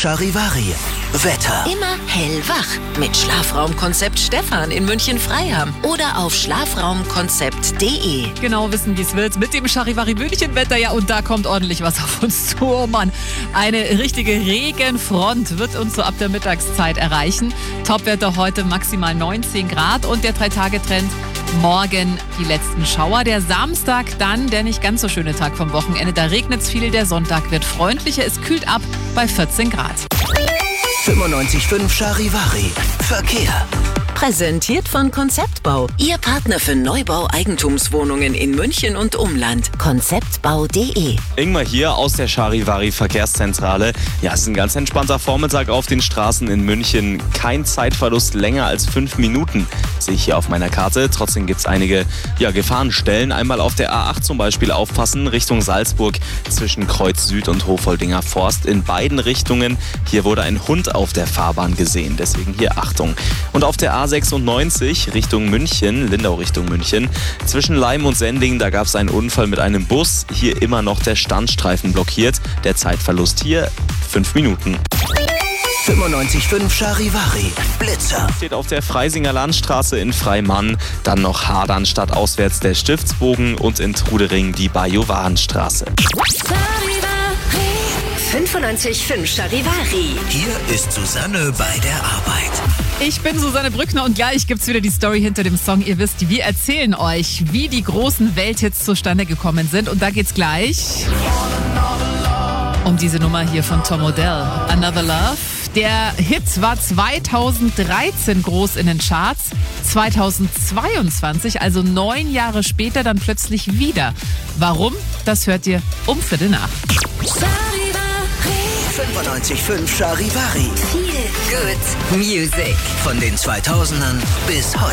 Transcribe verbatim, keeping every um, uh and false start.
Charivari. Wetter. Immer hellwach mit Schlafraumkonzept Stefan in München-Freiham oder auf schlafraumkonzept punkt de. Genau wissen, wie es wird mit dem Charivari München-Wetter. Ja, und da kommt ordentlich was auf uns zu. Oh Mann, eine richtige Regenfront wird uns so ab der Mittagszeit erreichen. Topwetter heute maximal neunzehn Grad und der drei-Tage-Trend morgen die letzten Schauer. Der Samstag dann der nicht ganz so schöne Tag vom Wochenende. Da regnet es viel. Der Sonntag wird freundlicher. Es kühlt ab bei vierzehn Grad. fünfundneunzig Komma fünf Charivari. Verkehr. Präsentiert von Konzeptbau. Ihr Partner für Neubau Eigentumswohnungen in München und Umland. konzeptbau punkt de. Ingmar hier aus der Charivari Verkehrszentrale. Ja, es ist ein ganz entspannter Vormittag auf den Straßen in München. Kein Zeitverlust länger als fünf Minuten, sehe ich hier auf meiner Karte. Trotzdem gibt es einige ja, Gefahrenstellen. Einmal auf der A acht zum Beispiel aufpassen, Richtung Salzburg zwischen Kreuz Süd und Hofoldinger Forst. In beiden Richtungen. Hier wurde ein Hund auf der Fahrbahn gesehen, deswegen hier Achtung. Und auf der A sechsundneunzig Richtung München, Lindau Richtung München, zwischen Leim und Sendling, da gab es einen Unfall mit einem Bus. Hier immer noch der Standstreifen blockiert. Der Zeitverlust hier fünf Minuten. fünfundneunzig Komma fünf Charivari. Blitzer. Steht auf der Freisinger Landstraße in Freimann, dann noch Hadern stadtauswärts der Stiftsbogen und in Trudering die Bajowarenstraße. fünfundneunzig Komma fünf Charivari. Hier ist Susanne bei der Arbeit. Ich bin Susanne Brückner und gleich gibt's wieder die Story hinter dem Song. Ihr wisst, wir erzählen euch, wie die großen Welthits zustande gekommen sind. Und da geht's gleich um diese Nummer hier von Tom Odell, Another Love. Der Hit war zweitausenddreizehn groß in den Charts, zweitausendzweiundzwanzig, also neun Jahre später, dann plötzlich wieder. Warum? Das hört ihr um Viertel nach. fünfundneunzig Komma fünf Charivari. Feel good music. Von den zweitausendern bis heute.